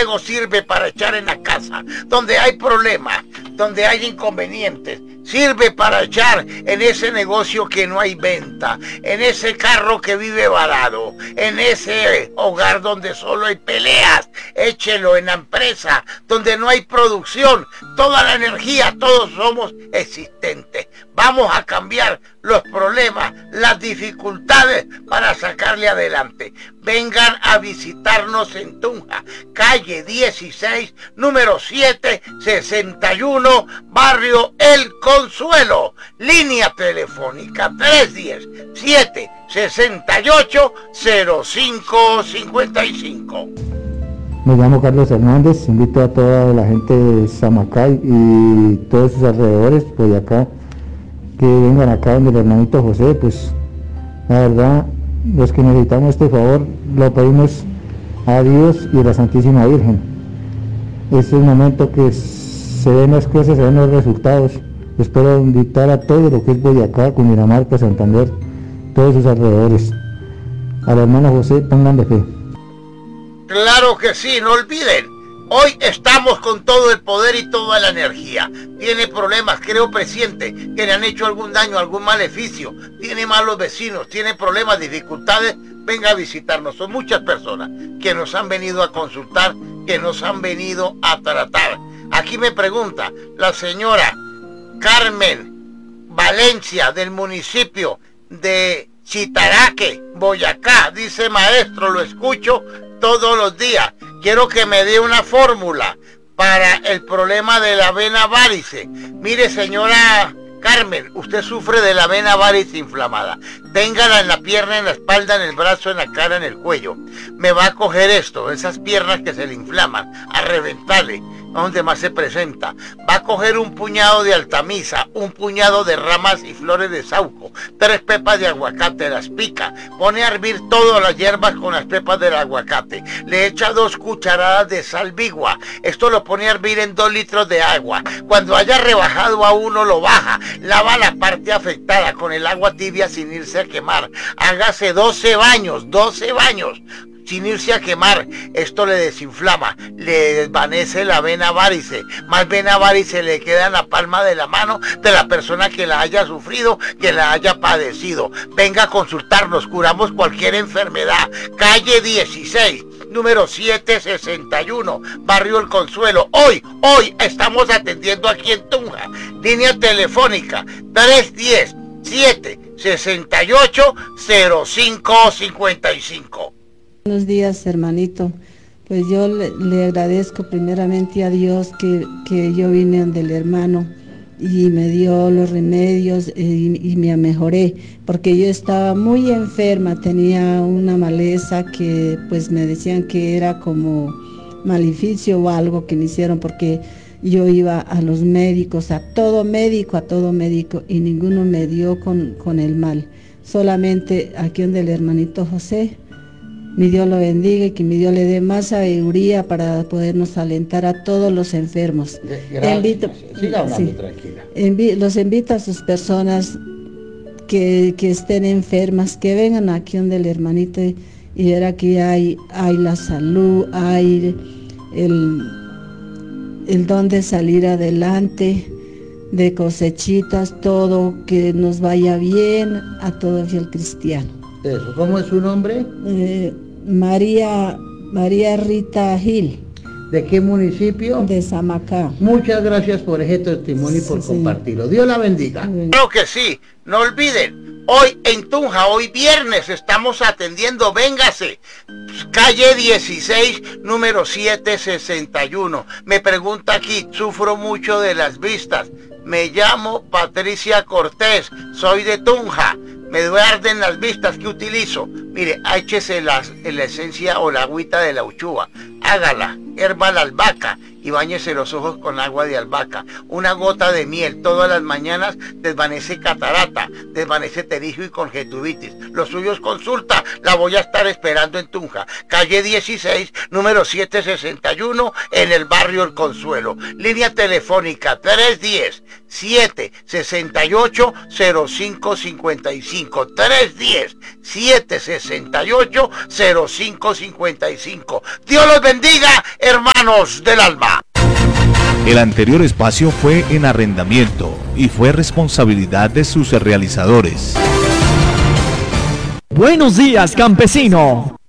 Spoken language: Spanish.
riego sirve para echar en la casa, donde hay problemas, donde hay inconvenientes. Sirve para echar en ese negocio que no hay venta, en ese carro que vive varado, en ese hogar donde solo hay peleas. Échelo en la empresa donde no hay producción. Toda la energía, todos somos existentes. Vamos a cambiar los problemas, las dificultades para sacarle adelante. Vengan a visitarnos en Tunja, calle 16, número 761, barrio El Consuelo. Línea telefónica 310-768-0555. Me llamo Carlos Hernández, invito a toda la gente de Samacay y todos sus alrededores, Boyacá, que vengan acá donde el hermanito José. Pues la verdad, los que necesitamos este favor lo pedimos a Dios y a la Santísima Virgen. Es el momento que se ven las cosas, se ven los resultados. Espero invitar a todo lo que es Boyacá, Cundinamarca, Santander, todos sus alrededores. Al hermano José, pongan de fe. Claro que sí, no olviden. Hoy estamos con todo el poder y toda la energía. Tiene problemas, creo presiente, que le han hecho algún daño, algún maleficio. Tiene malos vecinos, tiene problemas, dificultades. Venga a visitarnos. Son muchas personas que nos han venido a consultar, que nos han venido a tratar. Aquí me pregunta la señora Carmen Valencia, del municipio de Chitaraque, Boyacá. Dice: maestro, lo escucho todos los días. Quiero que me dé una fórmula para el problema de la vena varice. Mire, señora Carmen, usted sufre de la vena varice inflamada. Téngala en la pierna, en la espalda, en el brazo, en la cara, en el cuello. Me va a coger esto, esas piernas que se le inflaman, a reventarle, donde más se presenta. Va a coger un puñado de altamisa, un puñado de ramas y flores de sauco, 3 pepas de aguacate, las pica, pone a hervir todas las hierbas con las pepas del aguacate, le echa 2 cucharadas de sal vigua, esto lo pone a hervir en 2 litros de agua. Cuando haya rebajado a 1 lo baja, lava la parte afectada con el agua tibia sin irse a quemar, hágase 12 baños, sin irse a quemar. Esto le desinflama, le desvanece la vena varice. Más vena varice le queda en la palma de la mano de la persona que la haya sufrido, que la haya padecido. Venga a consultarnos, curamos cualquier enfermedad. Calle 16, número 761, barrio El Consuelo. Hoy estamos atendiendo aquí en Tunja. Línea telefónica 310-768-0555. Buenos días, hermanito. Pues yo le agradezco primeramente a Dios que yo vine del hermano y me dio los remedios y me mejoré, porque yo estaba muy enferma, tenía una maleza que pues me decían que era como maleficio o algo que me hicieron, porque yo iba a los médicos, a todo médico, y ninguno me dio con el mal. Solamente aquí donde el hermanito José. Mi Dios lo bendiga y que mi Dios le dé más sabiduría para podernos alentar a todos los enfermos. Gracias. Siga hablando, tranquila. Los invito a sus personas que estén enfermas, que vengan aquí donde el hermanito y ver aquí hay la salud, hay el don de salir adelante, de cosechitas, todo, que nos vaya bien a todo fiel cristiano. Eso. ¿Cómo es su nombre? María Rita Gil. ¿De qué municipio? De Samacá. Muchas gracias por ese testimonio y por compartirlo. Dios la bendiga. Claro que sí. No olviden, hoy en Tunja, hoy viernes, estamos atendiendo. Véngase. Calle 16, número 761. Me pregunta aquí, sufro mucho de las vistas. Me llamo Patricia Cortés, soy de Tunja. Me arden las vistas, ¿qué utilizo? Mire, échese la esencia o la agüita de la uchuva, hágala, herba la albahaca y báñese los ojos con agua de albahaca. Una gota de miel todas las mañanas desvanece catarata, desvanece terigio y conjuntivitis. Los suyos consulta, la voy a estar esperando en Tunja, calle 16, número 761, en el barrio El Consuelo. Línea telefónica 310-768-0555. 310-768-0555. Dios los bendiga, hermanos del alma. El anterior espacio fue en arrendamiento y fue responsabilidad de sus realizadores. Buenos días, campesino.